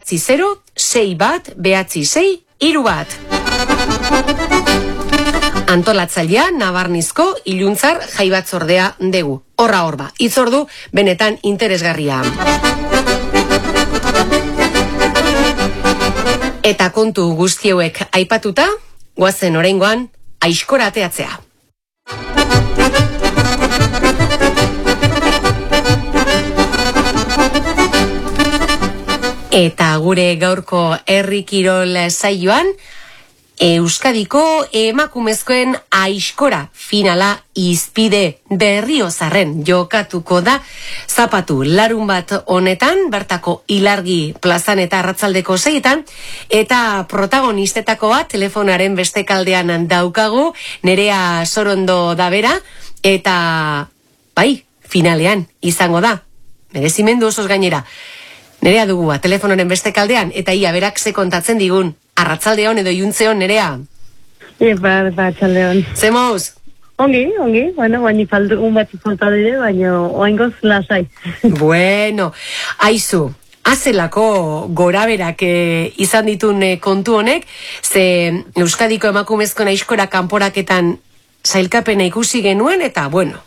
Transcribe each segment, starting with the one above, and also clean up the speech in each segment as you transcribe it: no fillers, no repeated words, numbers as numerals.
960-61-6-3 Antolatzailea Nabarnizko iluntzar jaibatzordea degu. Horba, itzordu benetan interesgarria. Eta kontu guztieuek aipatuta, goazen oraingoan Aizkora ateatzea. Eta gure gaurko herri kirol saioan, Euskadiko emakumezkoen Aizkora finala Izpide Berriozarren jokatuko da zapatu larunbat honetan, bertako Ilargi plazan eta arratsaldeko 6etan, eta protagonistetako bat telefonaren beste kaldean daukagu, Nerea Sorondo da bera, eta bai, finalean izango da, merezimendu osoz gainera. Nerea dugu telefonaren beste kaldean, eta ia berak ze kontatzen digun. Arratsaldeon edo iluntzeon, Nerea? Arratsaldeon. Ze mouz? Ongi, bueno, baina un bat falta dire, baina oaingoz lasai. Bueno, aizu, azelako goraberak izan ditun kontu honek, ze Euskadiko emakumezkoen Aizkora kanporaketan sailkapena ikusi genuen, eta bueno,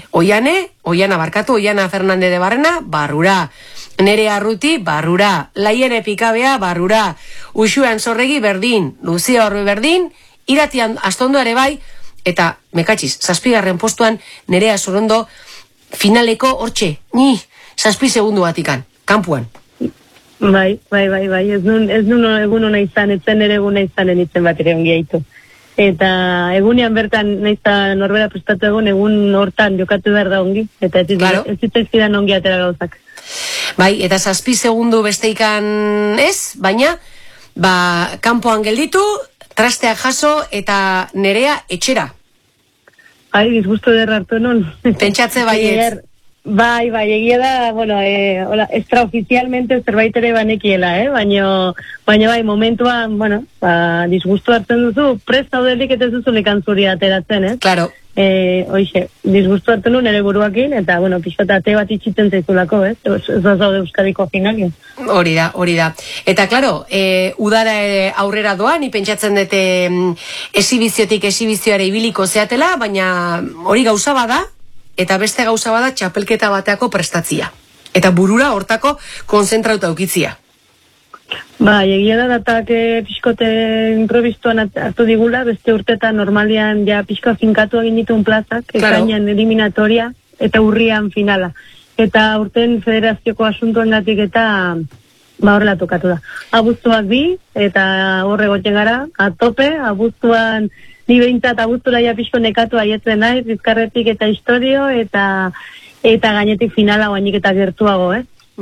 Oiana Fernandez de Barrena, barrura. Nerea Arruti, barrura. Laiene Pikabea, barrura. Uxuan Zorregi, berdin. Luzia Orbe, berdin. Iratian Astondo ere bai. Eta, mekatxiz, 7. postuan Nerea Sorondo finaleko hortxe. 7 segundu batikan. Kanpuan. Bai. Ez nun egun hona izan, etzen ere eguna izanen itzen bat ere ongi haitu. Eta egunean bertan naizta norbera prestatu egun hortan jokatu behar da ongi. Eta ez zitzaizkidan ongi atera gauzak. Bai, eta 7 segundu besteikan ez, baina kanpoan gelditu, trasteak jaso eta Nerea etxera. Bai, disgustu derra hartu non. Pentsatze baietz. Bai, egia da, bueno, extraoficialmente zerbait ere banekiela, baina bai, momentuan, bueno, disgustu hartzen duzu, prest daudelik eta ez duzu lekantzuri ateratzen, Claro. Hoxe, disgustu hartu nuen ere buruakin, eta, bueno, pixotate bat itxitzen zaizulako, ez zaude Euskadiko finalio. Hori da. Eta, claro, udara aurrera doan, pentsatzen dute esibiziotik esibizioare ibiliko zeatela, baina hori gauza bada, eta beste gauza bada txapelketa bateako prestatzia. Eta burura hortako konzentrauta aukitzia. Egia da datak pixkote improvistuan hartu digula, beste urtetan normalian ja pixko finkatu egin ditun plazak, ekainan eliminatoria eta urrian finala. Eta urten federazioko asuntoen gatik eta horrela tokatu da. Abuztuak bi, eta horre goten gara, atope, abuztuan ni behintzat abuztura ja pixko nekatu aietzen naiz, Bizkarretik eta Historio, eta gainetik finala guainik eta gertuago,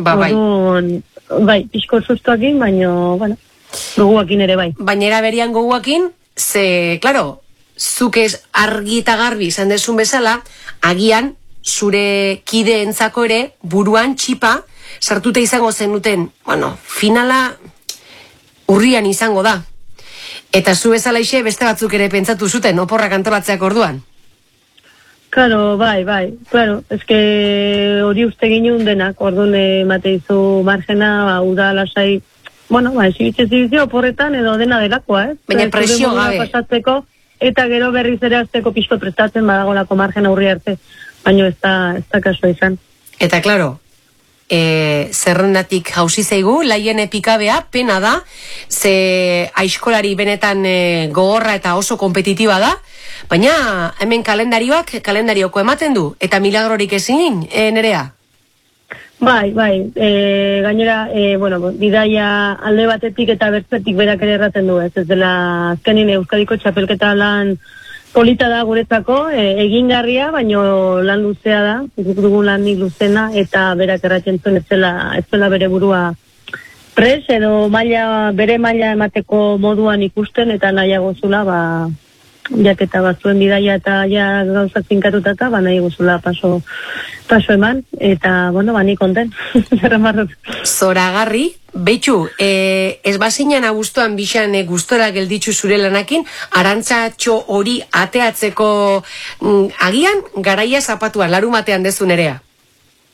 Bai, pixko sustuakin, baina, bueno, goguakin ere bai. Baina eraberian goguakin, ze, klaro, zuk ez argi eta garbi izan desun bezala, agian zure kideentzako ere buruan txipa sartuta izango zenuten, bueno, finala urrian izango da. Eta zu bezala ixe beste batzuk ere pentsatu zuten, oporrak antolatzeak orduan. Claro, bai, claro, eske hori uste ginen denak, orduan mateizu margena, uda lasai, bueno, esibizio oporretan edo dena delakoa, Baina presio gabe. Pasatzeko, eta gero berriz ere azteko pixko prestatzen badagolako margena aurri arte, baina ez da kasua izan. Eta, claro, zerrendatik jauzi zaigu, Laiene Pikabea, pena da, ze aizkolari benetan gogorra eta oso kompetitiba da, baina hemen kalendarioko ematen du, eta milagrorik ezin, Nerea? Bai, gainera, bueno, bidaia alde batetik eta bertzetik berak ere erraten du, ez dela azkenin Euskadiko txapelketa lan polita da guretzako, egingarria, baino lan luzea da, dugun lanik luzena, eta berak erratzen zuen ez zela bere burua pres, edo bere maila emateko moduan ikusten, eta nahiago zula, jaketa batzuen bidaia eta gauzak zinkatuta eta nahi guzula paso eman, eta, bueno, ni konten, zerramarrot. Zoragarri, betxu, ez bazinan abuztuan bixan gustora gelditzu zure lanakin, arantzatxo hori ateatzeko agian garaia zapatuan, larumatean dezu Nerea?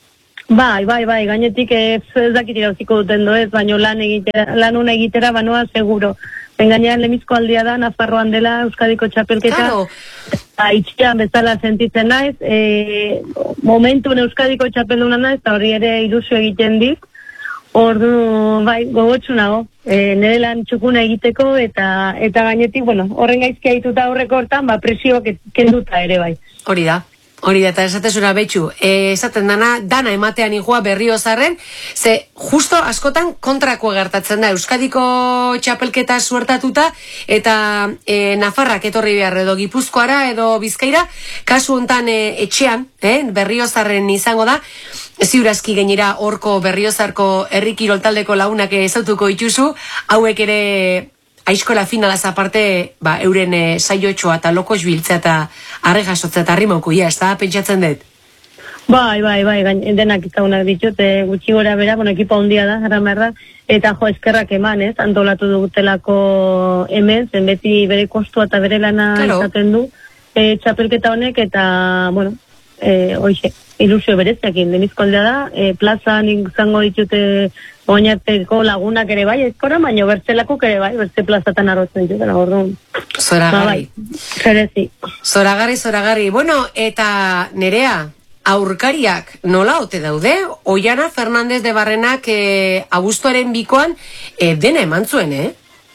Bai, gainetik ez dakit irauziko duten doez, baina lan una egitera banoa seguro. Gainean lemizko aldia da, Nafarroan dela Euskadiko txapelketa. Claro. Itxian bezala sentitzen naiz, momentun Euskadiko txapelduna naiz, eta hori ere ilusio egiten dit. Ordu, bai, gogotsu nago, nire lan txukuna egiteko, eta gainetik, bueno, horren gaizki aituta horreko hortan, presioak kenduta ere, bai. Hori da, eta esatezuna betxu, esaten dana ematean igua Berriozarren, ze justo askotan kontrako gertatzen da, Euskadiko txapelketa suertatuta, eta Nafarrak etorri behar edo Gipuzkoara edo Bizkaira, kasu hontan etxean, Berriozarren izango da, ziurazki gainera horko Berriozarko herri kiroltaldeko lagunak ezautuko dituzu, hauek ere aiskola finalaz aparte, euren saiotxoa eta lokos biltzea eta arregasotzea eta arrimauko, ez da, pentsatzen dut? Bai, denak izagunak ditut, gutxi gora bera, ekipa handia da, jaramerra, eta eskerrak eman, antolatu dutelako hemen, zen beti bere kostua eta bere lana izaten du, txapelketa honek, eta, hoxe, ilusio bereziakin, denizko aldea da, plazan izango ditute oinarteko lagunak ere bai, ezkora, baina bertzelakuk ere bai, bertze plazatan arrotzen ditut, orduan. Zoragarri. Jerezi. Zoragarri. Bueno, eta Nerea, aurkariak nola ote daude? Oiana Fernandez de Barrenak abuztuaren bikoan dena eman zuen,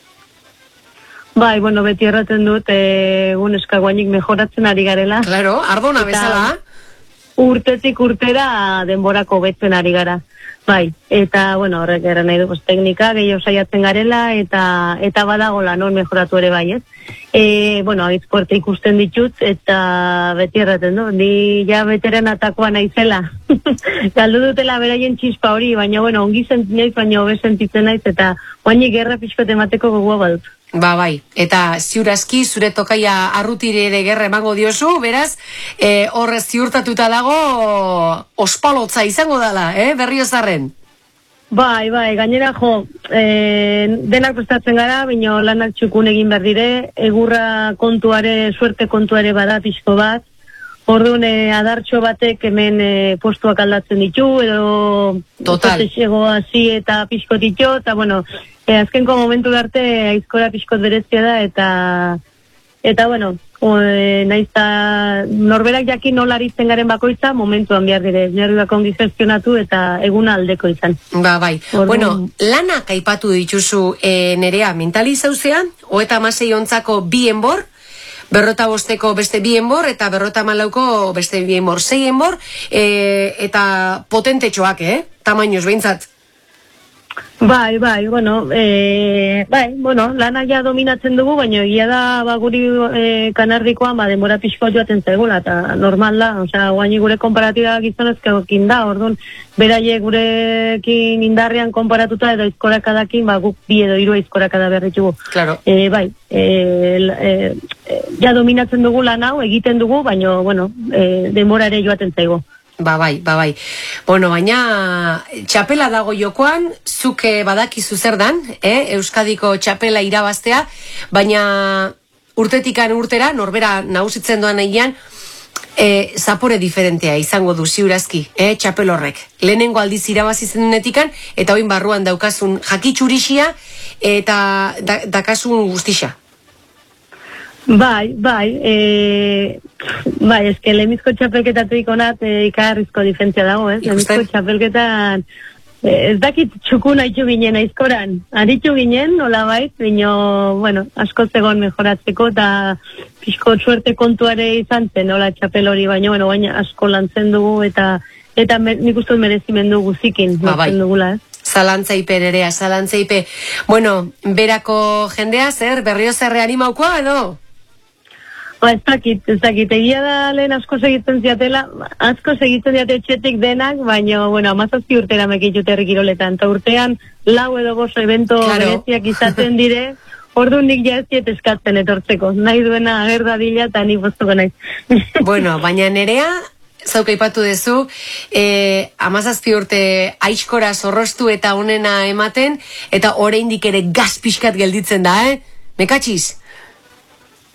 Bai, beti erraten dut, eskaguainik mejoratzen ari garela. Claro, ardona bezala. Urtetik urtera denborako betzen ari gara. Bai, eta, horrek erran nahi du, teknika, gehiago saiatzen garela, eta badago lan mejoratu ere bai, ez? Agizpuerte ikusten ditut, eta beti erraten du, ni ja beteren atakoa naizela. Galdu dutela beraien txispa hori, baina, ongi sentitzen naiz, baina hobe sentitzen naiz, eta oainik gerra pixko temateko gogoa badut. Bai, eta ziurazki zure tokaia arrutire ere gerra emango diozu, beraz, horre ziurtatuta dago ospalotza izango dela, Berriozarren? Bai, gainera denak prestatzen gara, baina lanak txukun egin behar dire, egurra kontuare, suerte kontuare bada pixko bat, orduan adartxo batek hemen postuak aldatzen ditu, edo potesego hasi eta pixko ditu, eta azkenko momentu darte aizkora pixkot berezia da, eta naizta norberak jakin nola aritzen garen bakoitza, momentuan behar dire, nervioak ongi gestionatu eta eguna aldeko izan. Bai. Lanak aipatu dituzu Nerea, mentalizauzean, 36 ontzako 2 enbor, 45ko beste 2 enbor, eta 54ko beste 2 enbor, 6 enbor, eta potentetxoak, tamainoz behintzat. Bai, lana ja dominatzen dugu, baina egia da guri kanardikoan denbora pixko joaten zaigula, eta normal da, guaini gure komparatiba gizonezkoekin da, orduan, beraie gurekin indarrean konparatuta edo izkorakadakin, guk 2 edo 3 izkorakada behar ditugu. Claro. Ja dominatzen dugu lan hau, egiten dugu, baina, denbora ere joaten zaigu. Bai. Baina txapela dago jokoan, zuk badakizu zer dan, Euskadiko txapela irabaztea, baina urtetikan urtera, norbera nagusitzen doan egian, zapore diferentea izango du ziurazki, txapel horrek. Lehenengo aldiz irabazizen dunetikan, eta oin barruan daukazun jakitxurixia, eta dakasun guztixa. Bai, eske lemizko txapelketatik onat ikarrizko diferentzia dago, lemizko txapelketan ez dakit txukun haitu ginen aizkoran, aritu ginen, nola bait, baina, asko zegoen mejoratzeko, eta pixko suerte kontuare izan zen, nola txapel hori, baina, asko lantzen dugu, eta nik uste merezimendu guzikin, lantzen dugula, Zalantzaipe, Nerea, zalantzaipe. Berako jendea, zer, Berriozarre animaukoa, edo? Ez dakit, egia da lehen asko segitzen ziatela, asko segitzen diate etxetik denak, baina, 17 urtera mekitut herri kiroletan, eta urtean 4 edo 5 evento bereziak izaten dire, orduan nik ja ez diet eskatzen etortzeko, nahi duena agerda dila eta nik boztuko naiz. Baina Nerea, zauka ipatu dezu, 17 urte aiskora zorrostu eta onena ematen, eta oraindik ere gaz pixkat gelditzen da, Mekatxiz?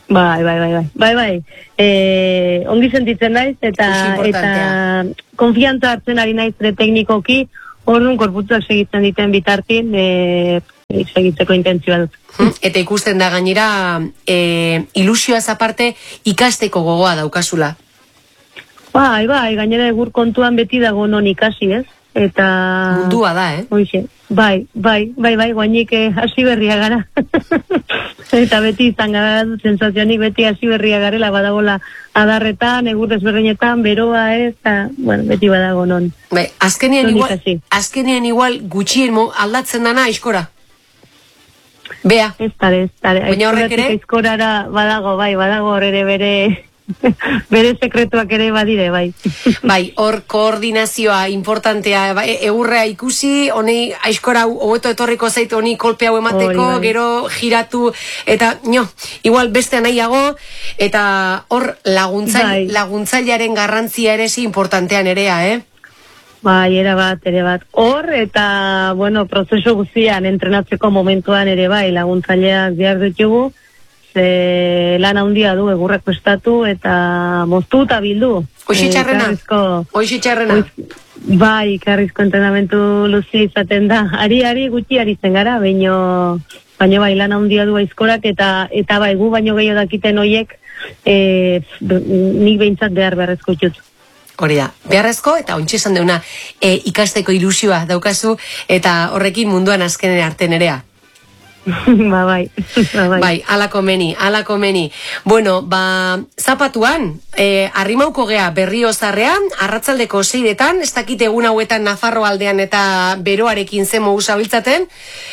Bai. Ongi sentitzen naiz, eta konfiantza hartzen ari naiz teknikoki, orduan korputzak segitzen diten bitartin, segitzeko intentzioa dut. Eta ikusten da gainera, ilusioaz aparte ikasteko gogoa daukazula. Bai, gainera egur kontuan beti dago non ikasi, ez? Eta... mundua da, Oixe, bai, guainik hasi berria gara. Eta beti izan gara, sensazionik beti hasi berria garela, badagola adarretan, egur desberdinetan, beroa, eta, beti badago non. Bai, azkenien igual gutxien aldatzen dana aizkora. Bea. Ez tare. Baina horrek ere? Aizkorara badago horre bere sekretuak ere badire, bai. Bai, hor koordinazioa importantea, egurrea ikusi, honi aizkora hobeto etorriko zaitu honi kolpe hau emateko, gero giratu, eta igual beste nahiago, eta hor laguntzailearen garrantzia ere importantean erea, Bai, ere bat. Hor, eta, prozesu guztian, entrenatzeko momentuan ere bai, laguntzaileak behar ditugu, lan handia du egurrak prestatu eta moztu eta bildu. Hoxe txarrena? Bai, karrizko entrenamentu luzi izaten da. Ari gutxi aritzen gara, baina bai lan handia du aizkorak eta bai gu baino gehiago dakiten hoiek nik behintzat beharrezko ditut. Hori da, beharrezko eta ontsi esan deuna ikasteko ilusioa daukazu eta horrekin munduan azkenen arte nerea. Bai. Bai, alako meni. Bueno, zapatuan, arrimauko gea Berriozarrean, arratzaldeko 6etan, ez dakit egun hauetan Nafarro aldean eta beroarekin zen mogu zabiltzaten,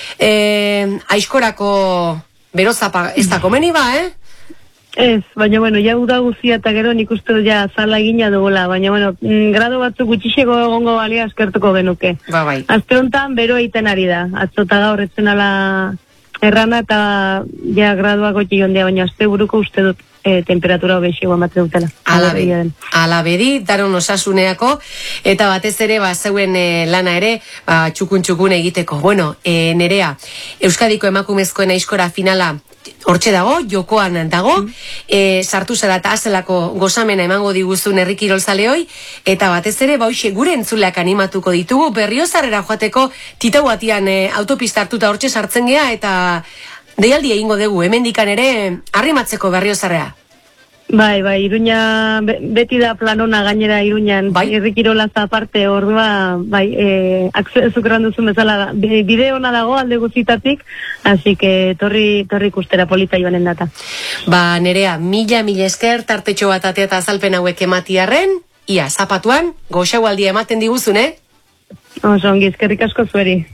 aizkorako berozapa ez da komeni Ez, baina, ja uda guzia eta gero nik uste ja zala egina dugula, baina, grado batzuk gutxixeko egongo balia eskertuko genuke. Bai. Azte honetan bero egiten ari da, atzota gaur etzen ala errana eta ja graduak gotxi jondia, baina azte buruko uste dut temperatura hobexegoa ematen dutela. Alabedi, daron osasuneako, eta batez ere, zeuen lana ere, txukun egiteko. Bueno, Nerea, Euskadiko emakumezkoen aizkora finala, hortxe dago, jokoan dago, sartu zara eta azelako gozamena emango diguzun Herri Kirolzaleoi, eta batez ere, gure entzuleak animatuko ditugu, Berriozarrera joateko, titau batian autopista hartuta hortxe sartzen gea, eta deialdi egingo dugu, hemendikan ere, arrimatzeko Berriozarrera. Bai, Iruña beti da planona gainera Iruñan, Herri Kirolaz aparte, ordua, zuk erran duzun bezala, bide ona dago alde guztitatik, así que torri ikustera polita joanen data. Nerea, mila esker, tartetxo bat atea eta azalpen hauek ematiarren, ia, zapatuan, goxaualdia ematen diguzun, Oso, ongi, eskerrik asko zueri.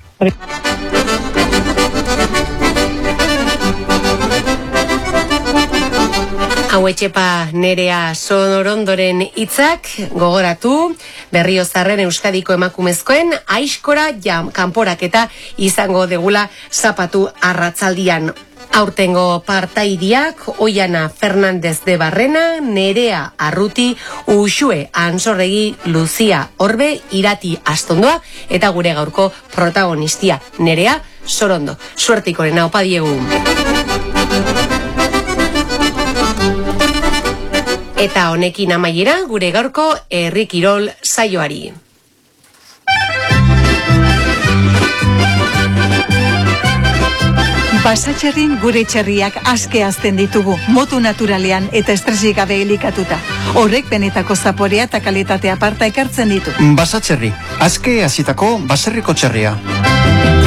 Hau etxepa Nerea Sonorondoren hitzak gogoratu, Berriozarren Euskadiko emakumezkoen aizkora kanporaketa izango degula zapatu arratzaldian. Aurtengo partaidiak Oiana Fernandez de Barrena, Nerea Arruti, Uxue Ansorregi, Lucia Orbe, Irati Astondoa eta gure gaurko protagonistia Nerea Sorondo. Suertikoren opa diegu. Eta honekin amaiera gure gaurko Herri Kirol saioari. Basatxerrin gure txerriak aske azten ditugu, motu naturalean eta estresik gabe elikatuta. Horrek benetako zaporea eta kalitatea aparta ekartzen ditu. Basatxerri, aske hasitako baserriko txerria.